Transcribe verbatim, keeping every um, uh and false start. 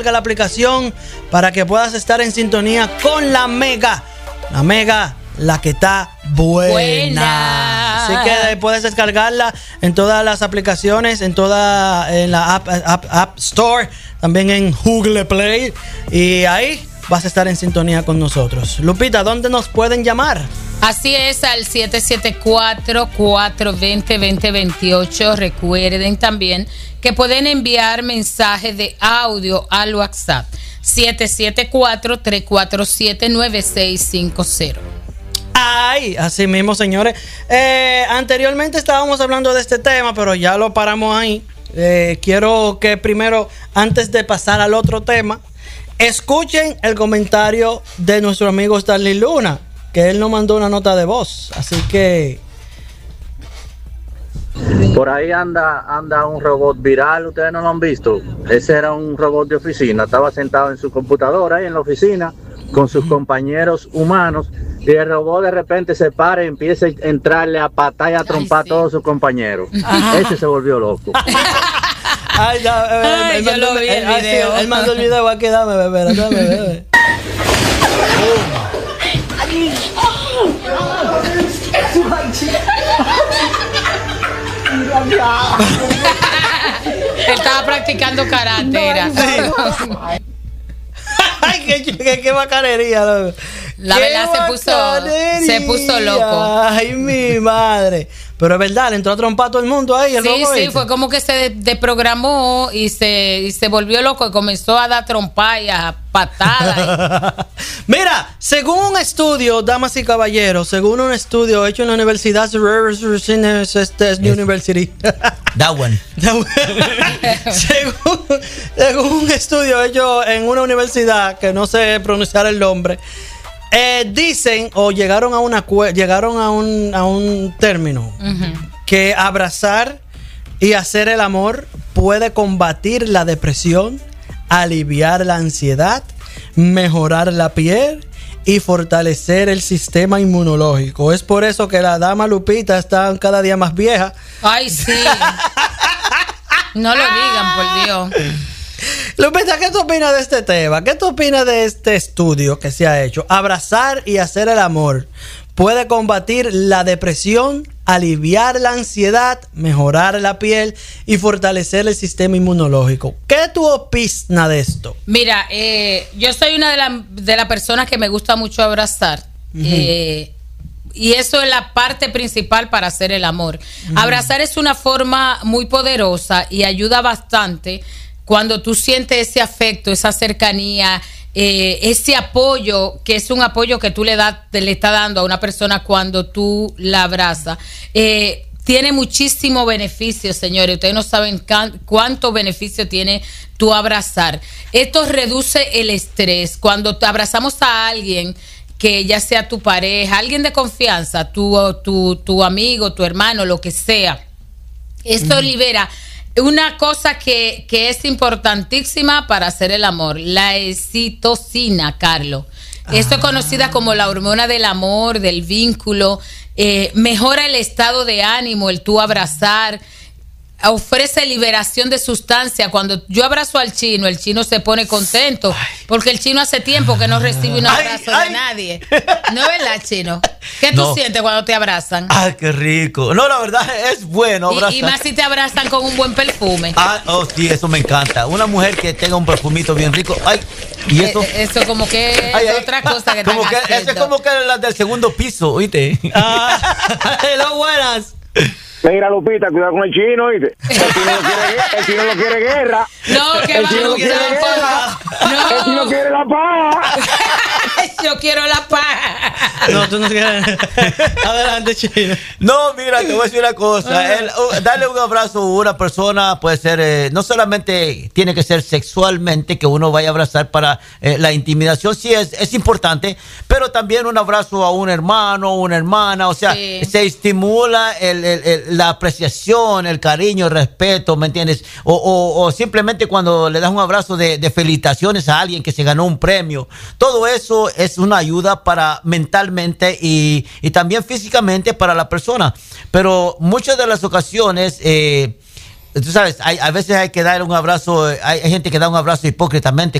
la aplicación para que puedas estar en sintonía con la Mega. La Mega, la que está buena. buena. Así que puedes descargarla en todas las aplicaciones, en toda en la App, App, App Store, también en Google Play. Y ahí vas a estar en sintonía con nosotros. Lupita, ¿dónde nos pueden llamar? Así es, al siete siete cuatro, cuatro dos cero, dos cero dos ocho. Recuerden también que pueden enviar mensajes de audio al WhatsApp siete siete cuatro, tres cuatro siete, nueve seis cinco cero. Ay, así mismo, señores. Eh, anteriormente estábamos hablando de este tema, pero ya lo paramos ahí. Eh, quiero que primero, antes de pasar al otro tema, escuchen el comentario de nuestro amigo Stanley Luna, que él nos mandó una nota de voz. Así que por ahí anda anda un robot viral, ustedes no lo han visto. Ese era un robot de oficina, estaba sentado en su computadora ahí en la oficina con sus compañeros humanos, y el robot de repente se para y empieza a entrarle a patar y a trompar Ay, sí. a todos sus compañeros. Ajá. Ese se volvió loco. Ay, ya, eh, Ay, él, yo mandó, lo vi él, el video. Él mandó el video, aquí dame, bebé, dame, bebé. Él estaba practicando karate. Era. Ay, qué, qué, qué bacanería. Loco. La qué verdad se puso, se puso loco. Ay, mi madre. Pero es verdad, le entró a trompar a todo el mundo ahí. El sí, robot sí, este. fue como que se desprogramó y se, y se volvió loco y comenzó a dar trompa y a patadas. Mira, según un estudio, damas y caballeros, según un estudio hecho en la Universidad University. That one. según, según un estudio hecho en una universidad que no sé pronunciar el nombre, eh, dicen o llegaron a una llegaron a un a un término uh-huh. que abrazar y hacer el amor puede combatir la depresión, aliviar la ansiedad, mejorar la piel y fortalecer el sistema inmunológico. Es por eso que la dama Lupita está cada día más vieja. Ay, sí. No lo digan, por Dios. Lupita, ¿qué tú opinas de este tema? ¿Qué tú opinas de este estudio que se ha hecho? Abrazar y hacer el amor puede combatir la depresión, aliviar la ansiedad, mejorar la piel y fortalecer el sistema inmunológico. ¿Qué tú opinas de esto? Mira, eh, yo soy una de las de la personas que me gusta mucho abrazar. Uh-huh. Eh, y eso es la parte principal para hacer el amor. Uh-huh. Abrazar es una forma muy poderosa y ayuda bastante cuando tú sientes ese afecto, esa cercanía, eh, ese apoyo, que es un apoyo que tú le, da, te le estás dando a una persona cuando tú la abrazas. Eh, tiene muchísimo beneficio, señores. Ustedes no saben can, cuánto beneficio tiene tu abrazar. Esto reduce el estrés. Cuando te abrazamos a alguien, que ya sea tu pareja, alguien de confianza, tu, tu, tu amigo, tu hermano, lo que sea, esto uh-huh. libera una cosa que, que es importantísima para hacer el amor, la oxitocina, Carlos. Ah. Esto es conocida como la hormona del amor, del vínculo. Eh, mejora el estado de ánimo, el tú abrazar. Ofrece liberación de sustancia. Cuando yo abrazo al chino, el chino se pone contento, ay, porque el chino hace tiempo que no recibe un abrazo ay, de ay. nadie. ¿No es verdad, chino? ¿Qué tú no. sientes cuando te abrazan? Ay, qué rico. No, la verdad es bueno abrazar. Y, y más si te abrazan con un buen perfume. Ah, oh, sí, eso me encanta. Una mujer que tenga un perfumito bien rico. Ay, y eso. Eh, eso como que es ay, ay, otra cosa que como que haciendo. Eso es como que la del segundo piso, ¿oíste? Ah, hello, buenas. Mira, Lupita, cuidado con el chino, ¿oíste? El chino no quiere, el chino no quiere guerra. No, que el va, chino no quiere guerra. No. El chino quiere la paz. Yo quiero la paz. No, tú no quieres. Adelante, chino. No, mira, te voy a decir una cosa. El, uh, darle un abrazo a una persona puede ser, eh, no solamente tiene que ser sexualmente, que uno vaya a abrazar para eh, la intimidación, sí es, es importante, pero también un abrazo a un hermano, una hermana, o sea, sí. se estimula el, el, el la apreciación, el cariño, el respeto, ¿me entiendes? O, o, o simplemente cuando le das un abrazo de, de felicitaciones a alguien que se ganó un premio. Todo eso es una ayuda para mentalmente y, y también físicamente para la persona. Pero muchas de las ocasiones, eh, tú sabes, hay, a veces hay que dar un abrazo, hay, hay gente que da un abrazo hipócritamente